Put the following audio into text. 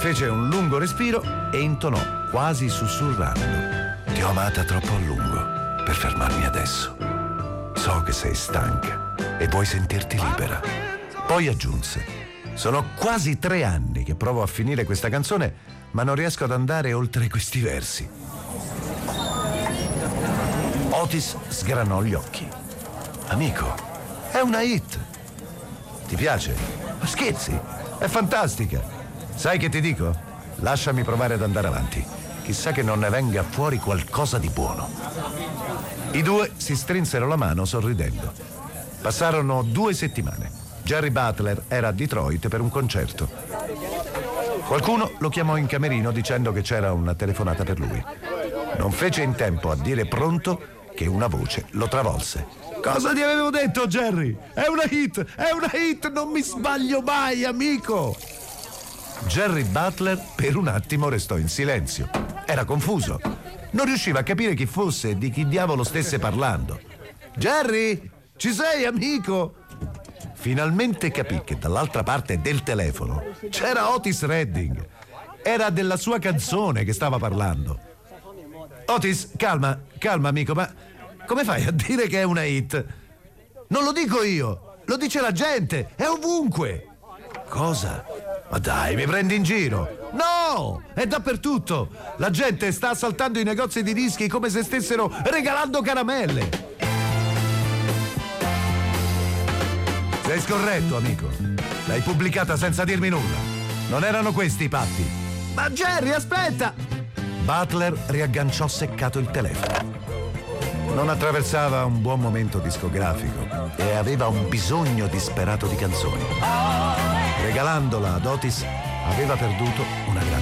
Fece un lungo respiro e intonò, quasi sussurrando: ti ho amata troppo a lungo per fermarmi adesso. So che sei stanca e vuoi sentirti libera. Poi aggiunse: sono quasi 3 anni che provo a finire questa canzone, ma non riesco ad andare oltre questi versi. Otis sgranò gli occhi. Amico, è una hit. Ti piace? Ma scherzi? È fantastica. Sai che ti dico? Lasciami provare ad andare avanti. Chissà che non ne venga fuori qualcosa di buono. I due si strinsero la mano sorridendo. Passarono 2 settimane. Jerry Butler era a Detroit per un concerto. Qualcuno lo chiamò in camerino dicendo che c'era una telefonata per lui. Non fece in tempo a dire pronto che una voce lo travolse. Cosa ti avevo detto, Jerry? È una hit, non mi sbaglio mai, amico! Jerry Butler per un attimo restò in silenzio. Era confuso. Non riusciva a capire chi fosse e di chi diavolo stesse parlando. Jerry, ci sei, amico? Finalmente capì che dall'altra parte del telefono c'era Otis Redding. Era della sua canzone che stava parlando. Otis, calma, amico, ma come fai a dire che è una hit? Non lo dico io, lo dice la gente, è ovunque. Cosa? Ma dai, mi prendi in giro? No! È dappertutto! La gente sta assaltando i negozi di dischi come se stessero regalando caramelle! Sei scorretto, amico. L'hai pubblicata senza dirmi nulla. Non erano questi i patti. Ma Jerry, aspetta! Butler riagganciò seccato il telefono. Non attraversava un buon momento discografico e aveva un bisogno disperato di canzoni. Regalandola ad Otis aveva perduto una grande